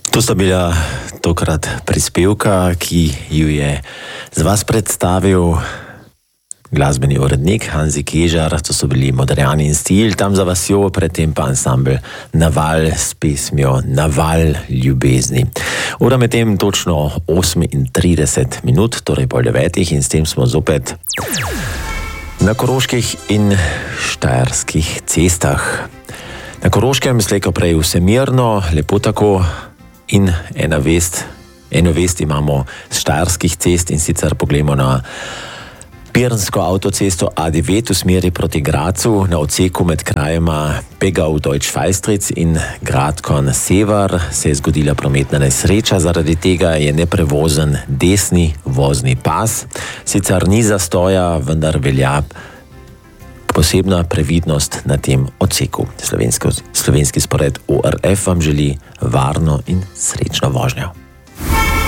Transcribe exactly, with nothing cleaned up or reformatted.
To sta bila tokrat prispevka, ki ju je za vas predstavil glasbeni urednik Hanzi Kežar. To so bili Modrijani in Stil, Tam za vasjo, predtem pa ansambel Naval s pesmijo Naval ljubezni. Ura medtem točno osemintrideset minut, torej pol devetih, in s tem smo zopet na koroških in štajerskih cestah. Na Koroškem slejko prej vse mirno, lepo tako, in ena vest, eno vest imamo z štajerskih cest, in sicer poglejmo na Pirnsko avtocesto A devet v smeri proti Gracu, na odseku med krajema Pegau Deutsch-Feistric in Gradkon Sever se je zgodila prometna nesreča, zaradi tega je neprevozen desni vozni pas. Sicer ni zastoja, vendar velja posebna previdnost na tem odseku. Slovenski, slovenski spored O R F vam želi varno in srečno vožnjo.